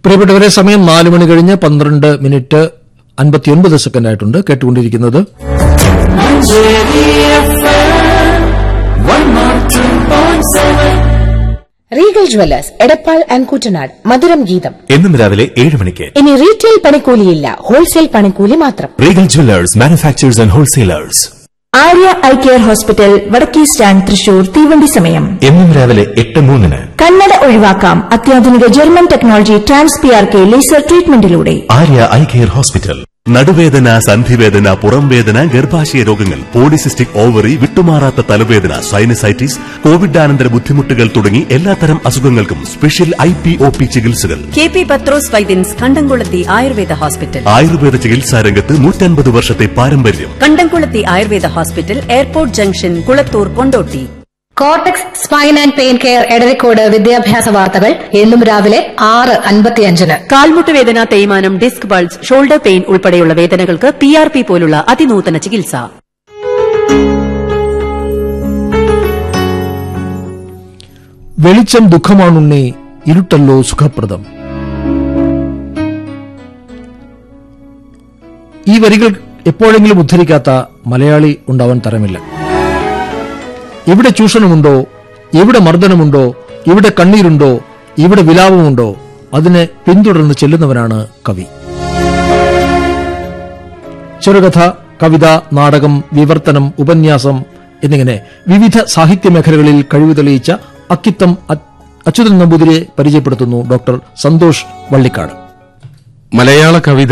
പ്രിയപ്പെട്ടവരെ, സമയം 4 മണി കഴിഞ്ഞ് 12 മിനിറ്റ് 59 സെക്കൻഡ് ആയിട്ടുണ്ട്. കേട്ടുകൊണ്ടിരിക്കുന്നത് Regal Jewellers Edappal and Koottanad മധുരം ഗീതം എന്നും രാവിലെ 7 മണിക്ക്. ഇനി റീറ്റെയിൽ പണിക്കൂലിയില്ല, ഹോൾസെയിൽ പണിക്കൂലി മാത്രം. Regal Jewellers manufacturers and wholesalers. Arya eye care hospital, വടക്കേ സ്റ്റാൻഡ്, തൃശൂർ. തീവണ്ടി സമയം എന്നും രാവിലെ 8:03. കണ്ണട ഒഴിവാക്കാം അത്യാധുനിക German technology TransPRK laser ട്രീറ്റ്മെന്റിലൂടെ. Arya eye care hospital. നടുവേദന, സന്ധിവേദന, പുറംവേദന, ഗർഭാശയ രോഗങ്ങൾ, പോളിസിസ്റ്റിക് ഓവറി, വിട്ടുമാറാത്ത തലവേദന, സൈനസൈറ്റിസ്, കോവിഡാനന്തര ബുദ്ധിമുട്ടുകൾ തുടങ്ങി എല്ലാത്തരം അസുഖങ്ങൾക്കും സ്പെഷ്യൽ IPOP ചികിത്സകൾ. KP പത്രോസ് വൈദ്യൻസ് കണ്ടംകുളത്തി ആയുർവേദ ഹോസ്പിറ്റൽ. ആയുർവേദ ചികിത്സാ രംഗത്ത് 150 വർഷത്തെ പാരമ്പര്യം. കണ്ടംകുളത്തി Ayurveda hospital, airport junction, Kulathur, Kondotty. Cortex spine and pain care Edarikode വിദ്യാഭ്യാസ വാർത്തകൾ എന്നും രാവിലെ 6:55. കാൽമുട്ടുവേദന, തേയ്മാനം, ഡിസ്ക് ബൾജ്, ഷോൾഡർ പെയിൻ ഉൾപ്പെടെയുള്ള വേദനകൾക്ക് PRP പോലുള്ള അതിനൂതന ചികിത്സ. വെളിച്ചം ദുഃഖമാണുണ്ണി, ഇരുട്ടല്ലോ സുഖപ്രദം. ഈ വരികൾ എപ്പോഴെങ്കിലും ഉദ്ധരിക്കാത്ത മലയാളി ഉണ്ടാവാൻ തരമില്ല. എവിടെ ചൂഷണമുണ്ടോ, എവിടെ മർദ്ദനമുണ്ടോ, ഇവിടെ കണ്ണീരുണ്ടോ, ഇവിടെ വിലാപമുണ്ടോ, അതിനെ പിന്തുടർന്ന് ചെല്ലുന്നവനാണ് കവി. ചെറുകഥ, കവിത, നാടകം, വിവർത്തനം, ഉപന്യാസം എന്നിങ്ങനെ വിവിധ സാഹിത്യമേഖലകളിൽ കഴിവ് തെളിയിച്ച അക്കിത്തം അച്യുതൻ നമ്പൂതിരിയെ പരിചയപ്പെടുത്തുന്നു ഡോക്ടർ സന്തോഷ് വള്ളിക്കാട്. മലയാള കവിത